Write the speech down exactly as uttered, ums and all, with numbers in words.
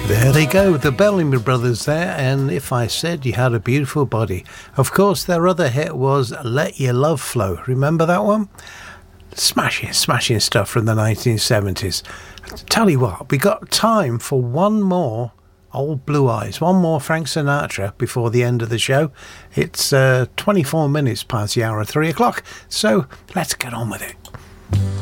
There they go, the Bellamy Brothers there, and If I Said You Had a Beautiful Body. Of course, their other hit was Let Your Love Flow. Remember that one? Smashing, smashing stuff from the nineteen seventies. Tell you what, we got time for one more Old Blue Eyes, one more Frank Sinatra before the end of the show. It's uh, twenty-four minutes past the hour of three o'clock, so let's get on with it.